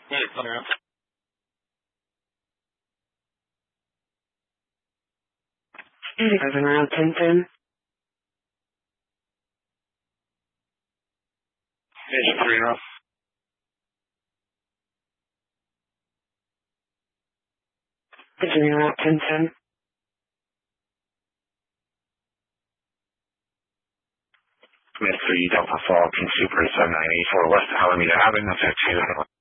Yeah, it's on. 85 around 1010. Station 3 now. Virginia Route 1010. Mid 3 Delta Fall, King Super 7984 West Alameda Avenue, 15.